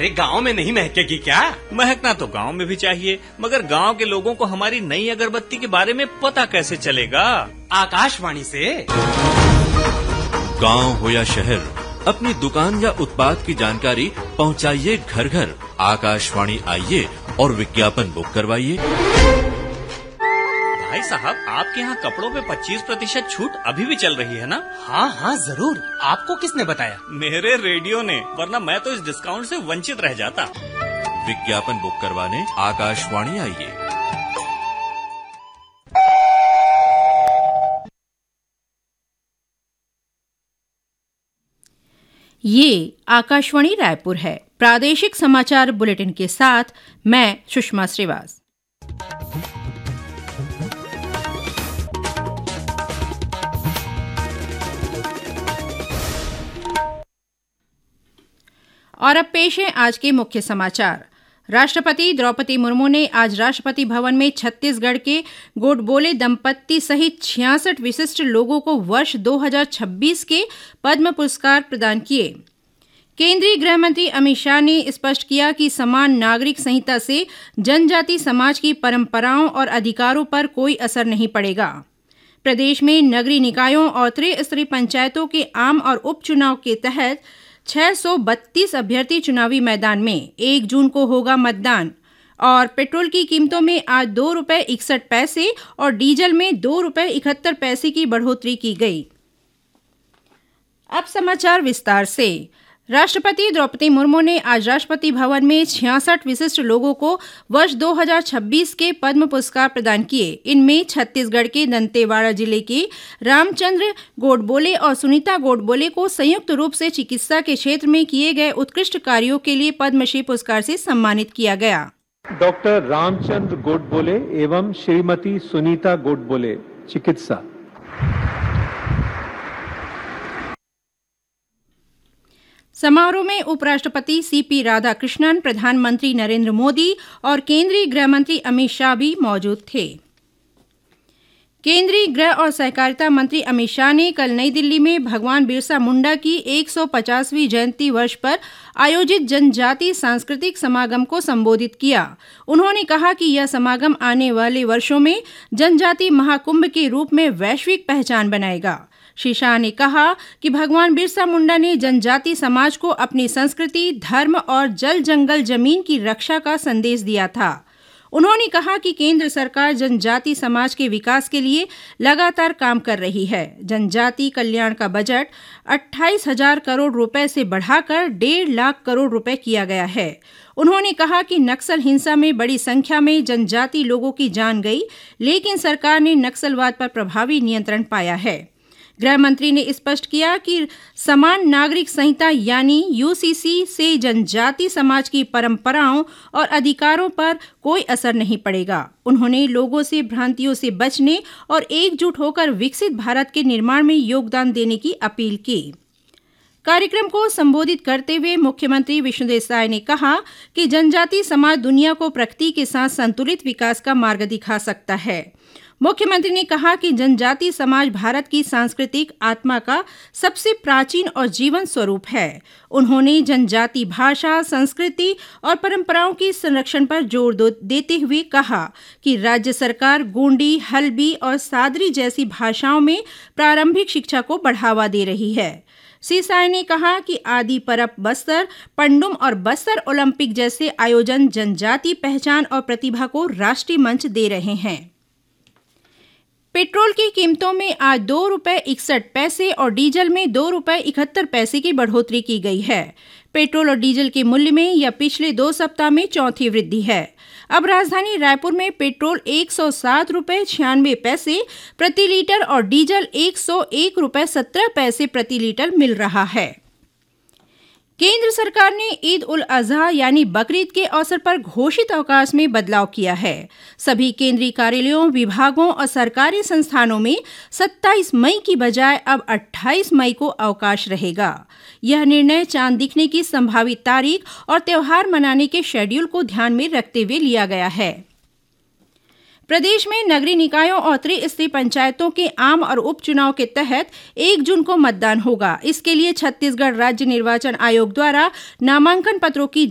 अरे गांव में नहीं महकेगी क्या? महकना तो गांव में भी चाहिए, मगर गांव के लोगों को हमारी नई अगरबत्ती के बारे में पता कैसे चलेगा? आकाशवाणी से। गांव हो या शहर, अपनी दुकान या उत्पाद की जानकारी पहुंचाइए घर घर। आकाशवाणी आइए और विज्ञापन बुक करवाइए। भाई साहब, आपके यहाँ कपड़ों पे 25% छूट अभी भी चल रही है ना? हाँ जरूर। आपको किसने बताया? मेरे रेडियो ने, वरना मैं तो इस डिस्काउंट से वंचित रह जाता। विज्ञापन बुक करवाने आकाशवाणी आइए। ये आकाशवाणी रायपुर है। प्रादेशिक समाचार बुलेटिन के साथ मैं सुषमा श्रीवास। और अब पेश है आज के मुख्य समाचार। राष्ट्रपति द्रौपदी मुर्मू ने आज राष्ट्रपति भवन में छत्तीसगढ़ के गोडबोले दंपत्ति सहित 66 विशिष्ट लोगों को वर्ष 2026 के पद्म पुरस्कार प्रदान किए। केंद्रीय गृह मंत्री अमित शाह ने स्पष्ट किया कि समान नागरिक संहिता से जनजाति समाज की परंपराओं और अधिकारों पर कोई असर नहीं पड़ेगा। प्रदेश में नगरीय निकायों और त्रिस्तरीय पंचायतों के आम और उपचुनाव के तहत 632 अभ्यर्थी चुनावी मैदान में 1 जून को होगा मतदान। और पेट्रोल की कीमतों में आज ₹2.61 और डीजल में ₹2.71 की बढ़ोतरी की गई। अब समाचार विस्तार से। राष्ट्रपति द्रौपदी मुर्मू ने आज राष्ट्रपति भवन में 66 विशिष्ट लोगों को वर्ष 2026 के पद्म पुरस्कार प्रदान किए। इनमें छत्तीसगढ़ के दंतेवाड़ा जिले के रामचंद्र गोडबोले और सुनीता गोडबोले को संयुक्त रूप से चिकित्सा के क्षेत्र में किए गए उत्कृष्ट कार्यों के लिए पद्मश्री पुरस्कार से सम्मानित किया गया। डॉक्टर रामचंद्र गोडबोले एवं श्रीमती सुनीता गोडबोले, चिकित्सा। समारोह में उपराष्ट्रपति सीपी राधाकृष्णन, प्रधानमंत्री नरेंद्र मोदी और केंद्रीय गृह मंत्री अमित शाह भी मौजूद थे। केंद्रीय गृह और सहकारिता मंत्री अमित शाह ने कल नई दिल्ली में भगवान बिरसा मुंडा की 150वीं जयंती वर्ष पर आयोजित जनजातीय सांस्कृतिक समागम को संबोधित किया। उन्होंने कहा कि यह समागम आने वाले वर्षों में जनजातीय महाकुंभ के रूप में वैश्विक पहचान बनाएगा। श्री शाह ने कहा कि भगवान बिरसा मुंडा ने जनजाति समाज को अपनी संस्कृति, धर्म और जल जंगल जमीन की रक्षा का संदेश दिया था। उन्होंने कहा कि केंद्र सरकार जनजाति समाज के विकास के लिए लगातार काम कर रही है। जनजाति कल्याण का बजट 28,000 करोड़ रुपए से बढ़ाकर 1.5 लाख करोड़ रुपए किया गया है। उन्होंने कहा कि नक्सल हिंसा में बड़ी संख्या में जनजाति लोगों की जान गई, लेकिन सरकार ने नक्सलवाद पर प्रभावी नियंत्रण पाया है। गृह मंत्री ने स्पष्ट किया कि समान नागरिक संहिता यानी यूसीसी से जनजाति समाज की परंपराओं और अधिकारों पर कोई असर नहीं पड़ेगा। उन्होंने लोगों से भ्रांतियों से बचने और एकजुट होकर विकसित भारत के निर्माण में योगदान देने की अपील की। कार्यक्रम को संबोधित करते हुए मुख्यमंत्री विष्णुदेव साय ने कहा कि जनजाति समाज दुनिया को प्रकृति के साथ संतुलित विकास का मार्ग दिखा सकता है। मुख्यमंत्री ने कहा कि जनजाति समाज भारत की सांस्कृतिक आत्मा का सबसे प्राचीन और जीवन स्वरूप है। उन्होंने जनजाति भाषा, संस्कृति और परंपराओं की संरक्षण पर जोर देते हुए कहा कि राज्य सरकार गोंडी, हल्बी और सादरी जैसी भाषाओं में प्रारंभिक शिक्षा को बढ़ावा दे रही है। श्री साय ने कहा कि आदि परप बस्तर, पंडुम और बस्तर ओलंपिक जैसे आयोजन जनजाति पहचान और प्रतिभा को राष्ट्रीय मंच दे रहे हैं। पेट्रोल की कीमतों में आज ₹2.61 और डीजल में ₹2.71 की बढ़ोतरी की गई है। पेट्रोल और डीजल के मूल्य में यह पिछले 2 सप्ताह में चौथी वृद्धि है। अब राजधानी रायपुर में पेट्रोल ₹107.96 प्रति लीटर और डीजल ₹101.17 प्रति लीटर मिल रहा है। केंद्र सरकार ने ईद उल अजहा यानी बकरीद के अवसर पर घोषित अवकाश में बदलाव किया है। सभी केंद्रीय कार्यालयों, विभागों और सरकारी संस्थानों में 27 मई की बजाय अब 28 मई को अवकाश रहेगा। यह निर्णय चांद दिखने की संभावित तारीख और त्योहार मनाने के शेड्यूल को ध्यान में रखते हुए लिया गया है। प्रदेश में नगरीय निकायों और त्रिस्तरीय पंचायतों के आम और उपचुनाव के तहत 1 जून को मतदान होगा। इसके लिए छत्तीसगढ़ राज्य निर्वाचन आयोग द्वारा नामांकन पत्रों की